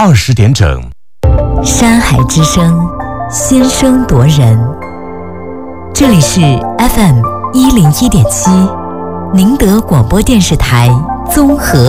20点整。 山海之声，先声夺人。这里是 FM101.7，宁德广播电视台综合